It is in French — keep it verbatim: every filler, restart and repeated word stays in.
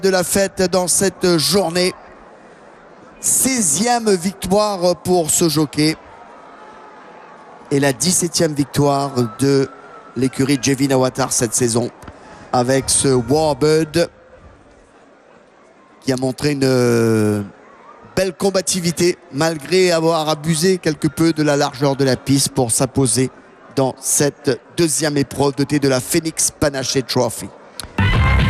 de la fête dans cette journée. seizième victoire pour ce jockey et la dix-septième victoire de l'écurie Jevin Awatar cette saison avec ce Warbird qui a montré une belle combativité malgré avoir abusé quelque peu de la largeur de la piste pour s'imposer dans cette deuxième épreuve de thé de la Phoenix Panache Trophy.